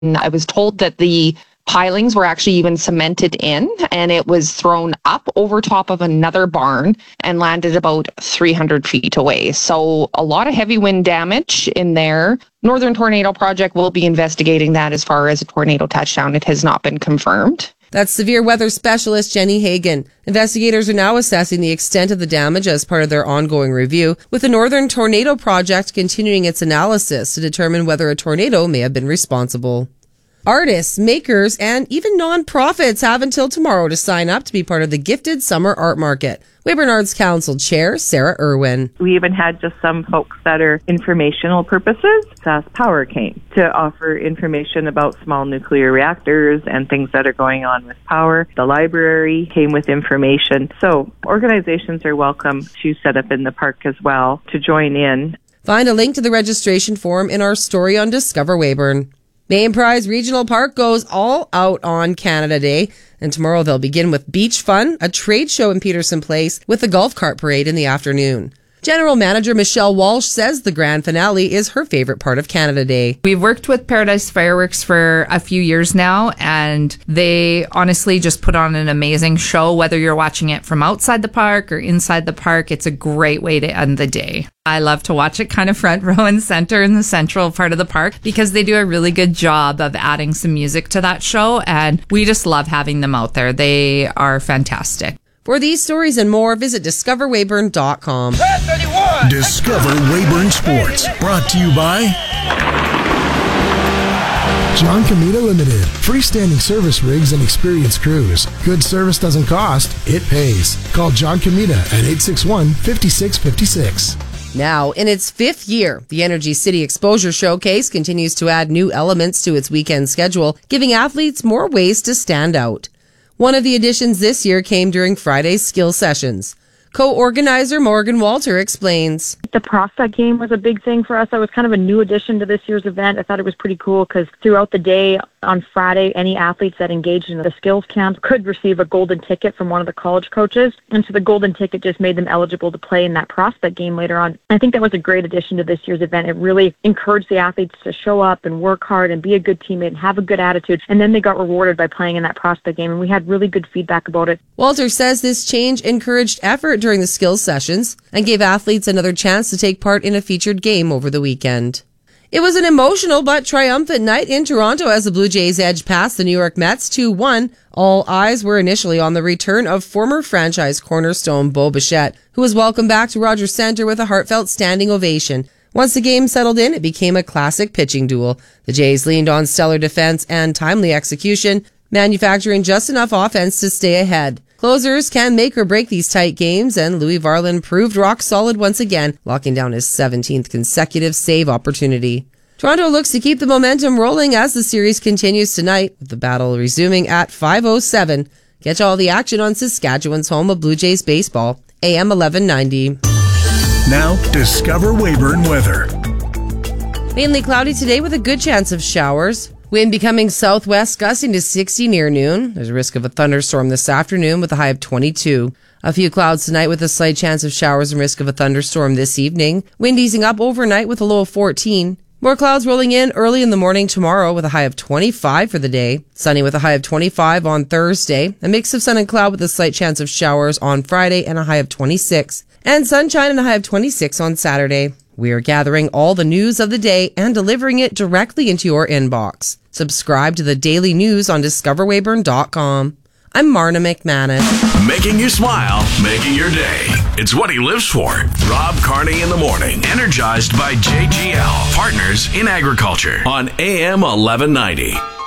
I was told that the pilings were actually even cemented in, and it was thrown up over top of another barn and landed about 300 feet away. So a lot of heavy wind damage in there. Northern Tornado Project will be investigating that as far as a tornado touchdown. It has not been confirmed. That's severe weather specialist Jenny Hagan. Investigators are now assessing the extent of the damage as part of their ongoing review, with the Northern Tornado Project continuing its analysis to determine whether a tornado may have been responsible. Artists, makers, and even non-profits have until tomorrow to sign up to be part of the Gifted Summer Art Market. Weyburn Arts Council Chair Sarah Irwin. We even had just some folks that are informational purposes. SaskPower came to offer information about small nuclear reactors and things that are going on with power. The library came with information. So organizations are welcome to set up in the park as well to join in. Find a link to the registration form in our story on Discover Weyburn. Main Prize Regional Park goes all out on Canada Day, and tomorrow they'll begin with Beach Fun, a trade show in Peterson Place, with the golf cart parade in the afternoon. General Manager Michelle Walsh says the grand finale is her favorite part of Canada Day. We've worked with Paradise Fireworks for a few years now, and they honestly just put on an amazing show. Whether you're watching it from outside the park or inside the park, it's a great way to end the day. I love to watch it kind of front row and center in the central part of the park because they do a really good job of adding some music to that show, and we just love having them out there. They are fantastic. For these stories and more, visit discoverweyburn.com. Discover Weyburn Sports, brought to you by John Comita Limited. Freestanding service rigs and experienced crews. Good service doesn't cost, it pays. Call John Comita at 861-5656. Now, in its fifth year, the Energy City Exposure Showcase continues to add new elements to its weekend schedule, giving athletes more ways to stand out. One of the additions this year came during Friday's skill sessions. Co-organizer Morgan Walter explains. The prospect game was a big thing for us. That was kind of a new addition to this year's event. I thought it was pretty cool because throughout the day on Friday, any athletes that engaged in the skills camp could receive a golden ticket from one of the college coaches. And so the golden ticket just made them eligible to play in that prospect game later on. I think that was a great addition to this year's event. It really encouraged the athletes to show up and work hard and be a good teammate and have a good attitude. And then they got rewarded by playing in that prospect game. And we had really good feedback about it. Walter says this change encouraged effort during the skills sessions and gave athletes another chance to take part in a featured game over the weekend. It was an emotional but triumphant night in Toronto as the Blue Jays edged past the New York Mets 2-1. All eyes were initially on the return of former franchise cornerstone Bo Bichette, who was welcomed back to Rogers Centre with a heartfelt standing ovation. Once the game settled in, it became a classic pitching duel. The Jays leaned on stellar defense and timely execution, manufacturing just enough offense to stay ahead. Closers can make or break these tight games, and Louis Varland proved rock solid once again, locking down his 17th consecutive save opportunity. Toronto looks to keep the momentum rolling as the series continues tonight, with the battle resuming at 5:07. Catch all the action on Saskatchewan's home of Blue Jays baseball, AM 1190. Now, Discover Weyburn weather. Mainly cloudy today with a good chance of showers. Wind becoming southwest, gusting to 60 near noon. There's a risk of a thunderstorm this afternoon with a high of 22. A few clouds tonight with a slight chance of showers and risk of a thunderstorm this evening. Wind easing up overnight with a low of 14. More clouds rolling in early in the morning tomorrow with a high of 25 for the day. Sunny with a high of 25 on Thursday. A mix of sun and cloud with a slight chance of showers on Friday and a high of 26. And sunshine and a high of 26 on Saturday. We are gathering all the news of the day and delivering it directly into your inbox. Subscribe to the daily news on discoverweyburn.com. I'm Marna McManus. Making you smile, making your day. It's what he lives for. Rob Carney in the morning. Energized by JGL, partners in agriculture on AM 1190.